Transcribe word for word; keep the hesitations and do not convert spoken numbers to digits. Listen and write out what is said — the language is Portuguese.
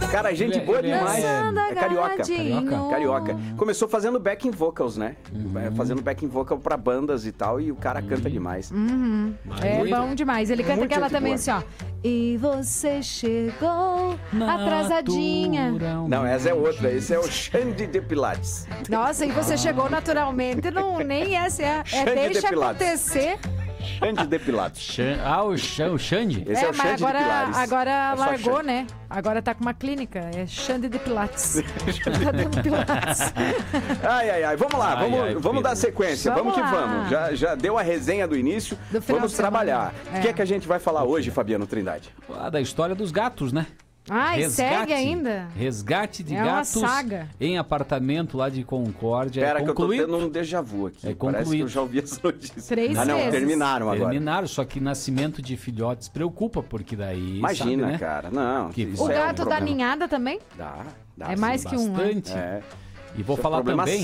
Cara, gente Ele- boa ele é- demais. É, carioca. Carioca. Carioca. Começou fazendo backing vocals, né? Uhum. Fazendo backing vocal pra bandas e tal, e o cara canta demais. Uhum. É Muito- bom demais. Ele canta muito aquela gente também boa. assim, ó. E você chegou atrasadinha. Não, essa é outra. Esse é o Xande de Pilates. Nossa, e você chegou naturalmente. Não, nem essa é. É Xande de deixa Pilates. acontecer. Xande de Pilates. Xan- Ah, o, Xan, o Xande? Esse é, é, o mas Xande agora, de Pilates. agora É só largou, Xande. né? Agora tá com uma clínica. É Xande de Pilates. Tá dando Pilates. Ai, ai, ai. Vamos lá, Ai, vamos, ai, vamos dar Pedro. sequência. Vamos, Vamos que lá. vamos. Já, já deu a resenha do início. Do final Vamos de semana. trabalhar. O É. que é que a gente vai falar hoje, Fabiano Trindade? Ah, da história dos gatos, né? Ai, segue ainda? Resgate de É uma gatos saga. em apartamento lá de Concórdia. Espera é que eu tô concluído. tendo um déjà vu aqui. É Parece que eu concluído. já ouvi essa notícia. Três ah, não, vezes. terminaram agora. Terminaram, só que nascimento de filhotes preocupa, porque daí. Imagina, sabe, né? cara. Não, Que isso O é um gato da problema. ninhada também? Dá, dá. É sim. mais que um, né? Bastante. É. E vou Isso é um falar problema também.